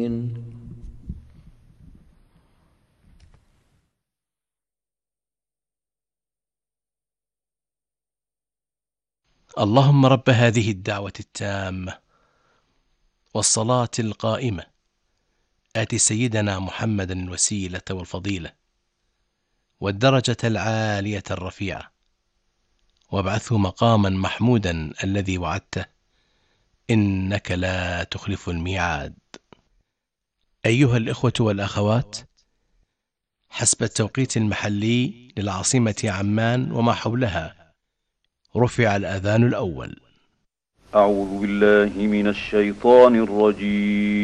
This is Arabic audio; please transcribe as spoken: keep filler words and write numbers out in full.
اللهم رب هذه الدعوة التامة والصلاة القائمة آت سيدنا محمدا الوسيلة والفضيلة والدرجة العالية الرفيعة وابعثه مقاما محمودا الذي وعدته إنك لا تخلف الميعاد. أيها الإخوة والأخوات، حسب التوقيت المحلي للعاصمة عمان وما حولها رفع الأذان الأول. أعوذ بالله من الشيطان الرجيم.